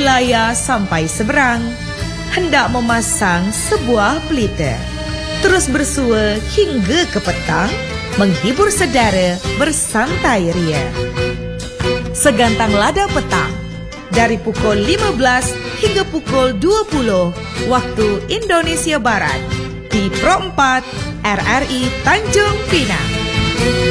wilayah sampai seberang, hendak memasang sebuah pelita. Terus bersua hingga ke petang, menghibur saudara bersantai ria. Segantang lada petang, dari pukul 15 hingga pukul 20 waktu Indonesia Barat, di Pro 4 RRI Tanjung Pinang.